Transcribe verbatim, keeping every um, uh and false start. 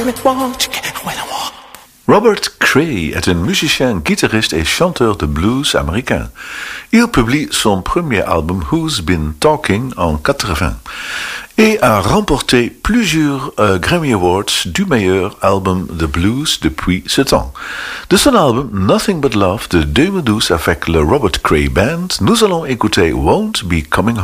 Robert Cray est un musicien, guitariste et chanteur de blues américain. Il publie son premier album Who's Been Talking en quatre-vingts et a remporté plusieurs euh, Grammy Awards du meilleur album de blues depuis ce temps. De son album Nothing But Love de deux mille douze avec le Robert Cray Band, nous allons écouter Won't Be Coming Home.